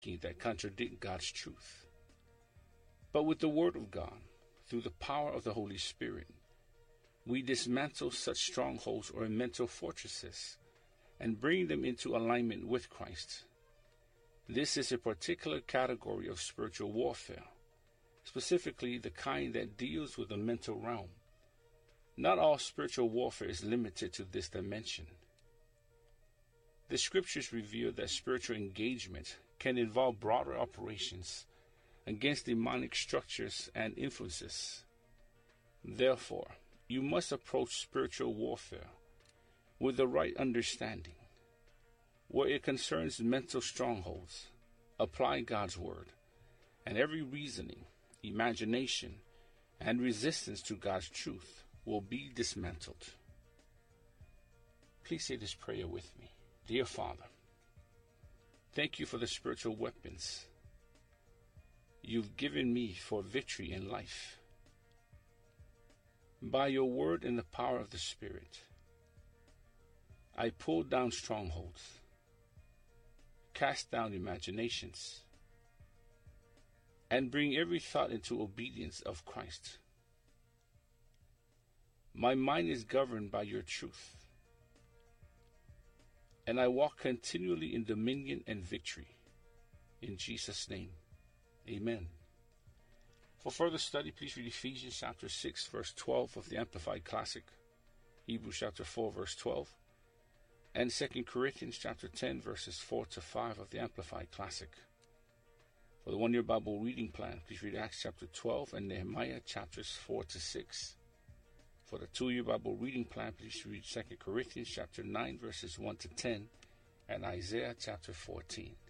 that contradict God's truth. But with the Word of God, through the power of the Holy Spirit, we dismantle such strongholds or mental fortresses and bring them into alignment with Christ. This is a particular category of spiritual warfare, specifically the kind that deals with the mental realm. Not all spiritual warfare is limited to this dimension. The scriptures reveal that spiritual engagement can involve broader operations against demonic structures and influences. Therefore, you must approach spiritual warfare with the right understanding. Where it concerns mental strongholds, apply God's word, and every reasoning, imagination, and resistance to God's truth will be dismantled. Please say this prayer with me. Dear Father, thank you for the spiritual weapons you've given me for victory in life. By your word and the power of the Spirit, I pull down strongholds, cast down imaginations, and bring every thought into obedience of Christ. My mind is governed by your truth, and I walk continually in dominion and victory. In Jesus' name, amen. For further study, please read Ephesians chapter 6, verse 12 of the Amplified Classic, Hebrews chapter 4, verse 12, and 2 Corinthians chapter 10, verses 4 to 5 of the Amplified Classic. For the one-year Bible reading plan, please read Acts chapter 12 and Nehemiah chapters 4 to 6. For the 2-year Bible reading plan, please read 2 Corinthians chapter 9, verses 1 to 10, and Isaiah chapter 14.